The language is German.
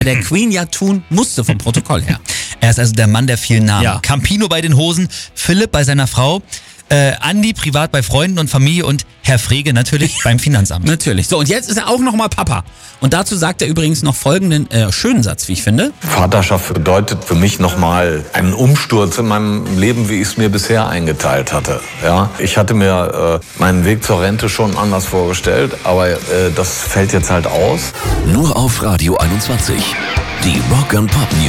der Queen ja tun musste vom Protokoll her. Er ist also der Mann der vielen Namen. Ja. Campino bei den Hosen, Philipp bei seiner Frau, Andi privat bei Freunden und Familie und Herr Frege natürlich beim Finanzamt. Natürlich. So, und jetzt ist er auch nochmal Papa. Und dazu sagt er übrigens noch folgenden schönen Satz, wie ich finde. Vaterschaft bedeutet für mich nochmal einen Umsturz in meinem Leben, wie ich es mir bisher eingeteilt hatte. Ja, ich hatte mir meinen Weg zur Rente schon anders vorgestellt, aber das fällt jetzt halt aus. Nur auf Radio 21. Die Rock and Pop News.